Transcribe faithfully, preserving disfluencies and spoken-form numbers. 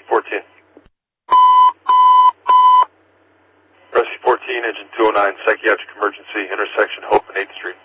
fourteen. Rescue fourteen, engine two oh nine, psychiatric emergency, intersection Hope and eighth Street.